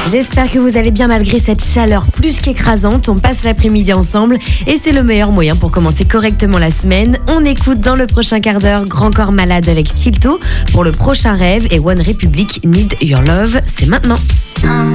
J'espère que vous allez bien malgré cette chaleur plus qu'écrasante. On passe l'après-midi ensemble et c'est le meilleur moyen pour commencer correctement la semaine. On écoute dans le prochain quart d'heure Grand Corps Malade avec Stilto pour le prochain rêve et One Republic Need Your Love. C'est maintenant.